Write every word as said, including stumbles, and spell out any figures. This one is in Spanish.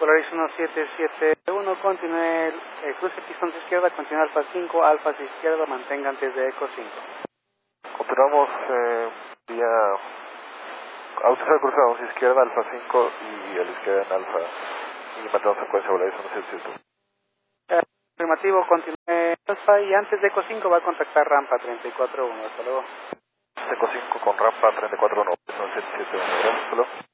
Polaris uno siete siete uno, continúe el eh, cruce pistón izquierda, continúe Alfa cinco, Alfa izquierda, mantenga antes de Eco cinco. Continuamos eh, vía autorizado cruzado hacia izquierda, Alfa cinco y a la izquierda en Alfa y mantenemos secuencia Polaris uno siete siete uno. Eh, afirmativo, continúe Alfa y antes de Eco cinco va a contactar rampa treinta y cuatro uno, hasta luego. Eco cinco con rampa treinta y cuatro uno, uno siete siete uno, gracias, hasta luego.